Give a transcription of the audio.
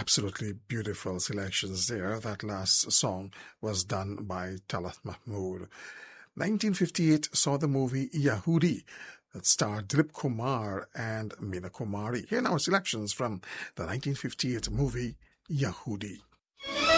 Absolutely beautiful selections there. That last song was done by Talat Mahmood. 1958 saw the movie Yahudi that starred Dilip Kumar and Meena Kumari. Here now are selections from the 1958 movie Yahudi.